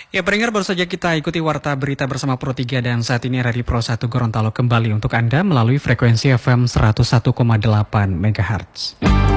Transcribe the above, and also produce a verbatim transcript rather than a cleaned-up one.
Ya, pendengar, baru saja kita ikuti warta berita bersama Pro tiga dan saat ini Radio Pro satu Gorontalo kembali untuk Anda melalui frekuensi F M seratus satu koma delapan MHz.